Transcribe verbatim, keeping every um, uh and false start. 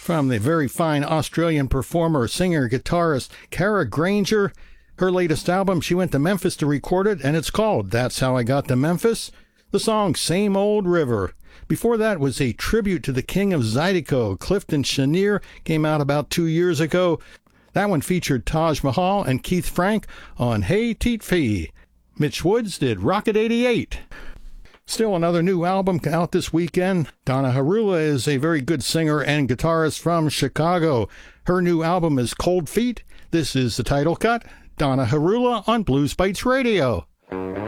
from the very fine Australian performer, singer, guitarist Kara Granger. Her latest album, she went to Memphis to record it, and it's called That's How I Got to Memphis. The song Same Old River. Before that was a tribute to the king of Zydeco, Clifton Chenier, came out about two years ago. That one featured Taj Mahal and Keith Frank on Hey Teet Fee. Mitch Woods did Rocket eighty-eight. Still another new album out this weekend. Donna Harula is a very good singer and guitarist from Chicago. Her new album is Cold Feet. This is the title cut. Donna Harula on Blues Bites Radio.